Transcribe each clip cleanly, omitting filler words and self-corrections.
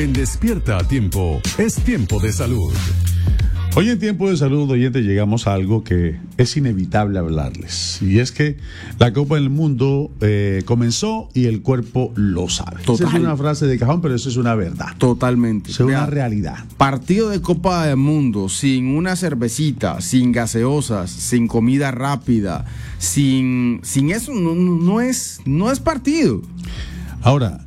En Despierta a Tiempo, es tiempo de salud. Hoy en Tiempo de Salud, oyentes, llegamos a algo que es inevitable hablarles. Y es que la Copa del Mundo comenzó y el cuerpo lo sabe. Total. Esa es una frase de cajón, pero eso es una verdad. Totalmente. Es una realidad. Partido de Copa del Mundo sin una cervecita, sin gaseosas, sin comida rápida, sin eso no es partido. Ahora,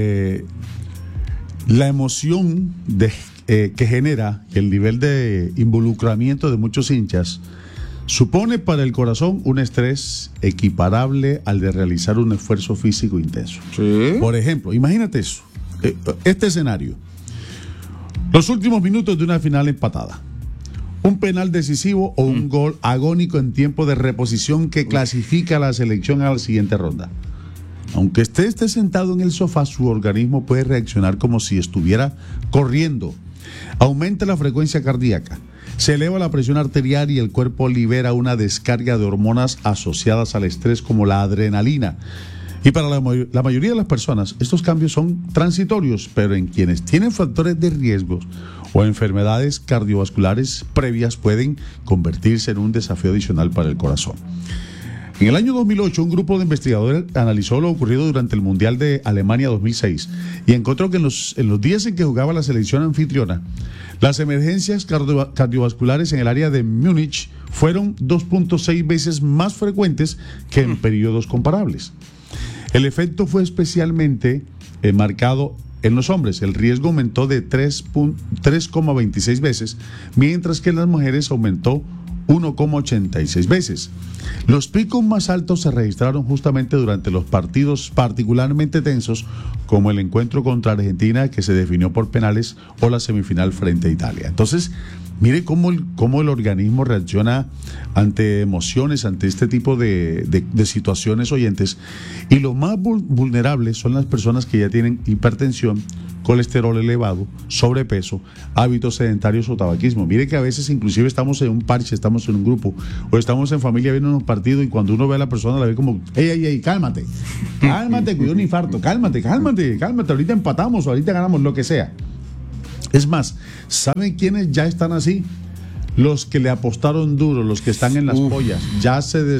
la emoción que genera el nivel de involucramiento de muchos hinchas supone para el corazón un estrés equiparable al de realizar un esfuerzo físico intenso. Sí. Por ejemplo, imagínate eso, este escenario: los últimos minutos de una final empatada, un penal decisivo o un gol agónico en tiempo de reposición que clasifica a la selección a la siguiente ronda. Aunque esté sentado en el sofá, su organismo puede reaccionar como si estuviera corriendo. Aumenta la frecuencia cardíaca, se eleva la presión arterial y el cuerpo libera una descarga de hormonas asociadas al estrés como la adrenalina. Y para la mayoría de las personas, estos cambios son transitorios, pero en quienes tienen factores de riesgo o enfermedades cardiovasculares previas pueden convertirse en un desafío adicional para el corazón. En el año 2008, un grupo de investigadores analizó lo ocurrido durante el Mundial de Alemania 2006 y encontró que en los días en que jugaba la selección anfitriona, las emergencias cardiovasculares en el área de Múnich fueron 2.6 veces más frecuentes que en periodos comparables. El efecto fue especialmente marcado en los hombres. El riesgo aumentó de 3,26 veces, mientras que en las mujeres aumentó 1,86 veces. Los picos más altos se registraron justamente durante los partidos particularmente tensos, como el encuentro contra Argentina, que se definió por penales, o la semifinal frente a Italia. Entonces, mire cómo el organismo reacciona ante emociones, ante este tipo de situaciones, oyentes. Y lo más vulnerables son las personas que ya tienen hipertensión, colesterol elevado, sobrepeso, hábitos sedentarios o tabaquismo. Mire que a veces inclusive estamos en un parche, estamos en un grupo o estamos en familia viendo un partido y cuando uno ve a la persona la ve como, ey, cálmate, cuidado un infarto, cálmate, ahorita empatamos o ahorita ganamos, lo que sea. Es más, ¿saben quiénes ya están así? Los que le apostaron duro, los que están en las pollas. Ya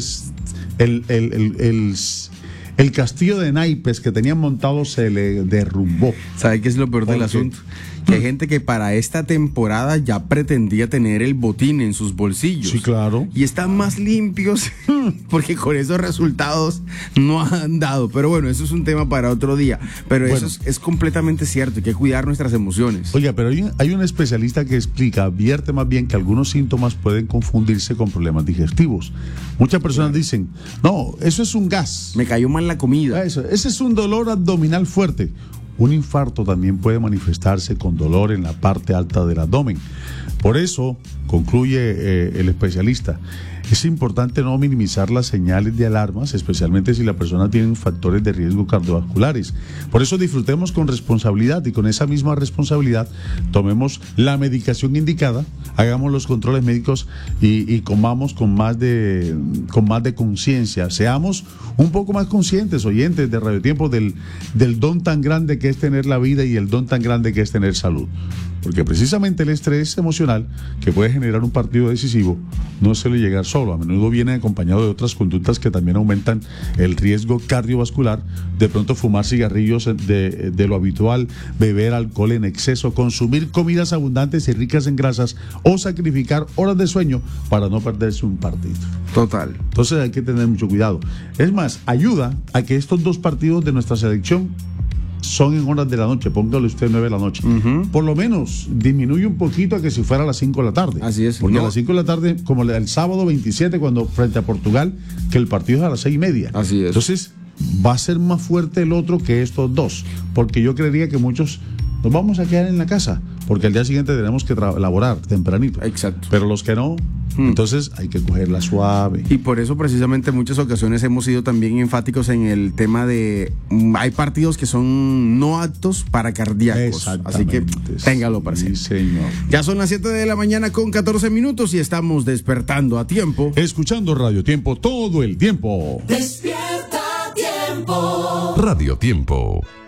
el castillo de naipes que tenían montado se le derrumbó. ¿Sabe qué es lo peor del asunto? Que hay gente que para esta temporada ya pretendía tener el botín en sus bolsillos. Sí, claro. Y están más limpios porque con esos resultados no han dado. Pero bueno, eso es un tema para otro día. Pero bueno, eso es completamente cierto. Hay que cuidar nuestras emociones. Oiga, pero hay un especialista que advierte más bien que algunos síntomas pueden confundirse con problemas digestivos. Muchas personas dicen, no, eso es un gas. Me cayó mal la comida. Ese es un dolor abdominal fuerte. Un infarto también puede manifestarse con dolor en la parte alta del abdomen. Por eso, concluye el especialista, es importante no minimizar las señales de alarmas, especialmente si la persona tiene factores de riesgo cardiovasculares. Por eso disfrutemos con responsabilidad y con esa misma responsabilidad tomemos la medicación indicada, hagamos los controles médicos y comamos con más de conciencia. Seamos un poco más conscientes, oyentes de Radio Tiempo, del don tan grande que es tener la vida y el don tan grande que es tener salud. Porque precisamente el estrés emocional que puede generar un partido decisivo no suele llegar solo, a menudo viene acompañado de otras conductas que también aumentan el riesgo cardiovascular. De pronto fumar cigarrillos de lo habitual, beber alcohol en exceso, consumir comidas abundantes y ricas en grasas o sacrificar horas de sueño para no perderse un partido. Total. Entonces hay que tener mucho cuidado. Es más, ayuda a que estos dos partidos de nuestra selección son en horas de la noche, póngale usted 9 de la noche. Por lo menos disminuye un poquito a que si fuera a las 5 de la tarde. Así es. Porque a las 5 de la tarde, como el sábado 27, cuando frente a Portugal, que el partido es a las 6:30. Así es. Entonces, va a ser más fuerte el otro que estos dos. Porque yo creería que muchos nos vamos a quedar en la casa, porque al día siguiente tenemos que laborar tempranito. Exacto. Pero los que no, entonces hay que cogerla suave. Y por eso precisamente en muchas ocasiones hemos sido también enfáticos en el tema de hay partidos que son no aptos para cardíacos. Así que téngalo para sí, señor. Ya son las 7 de la mañana con 14 minutos y estamos despertando a tiempo. Escuchando Radio Tiempo todo el tiempo. Despierta a Tiempo. Radio Tiempo.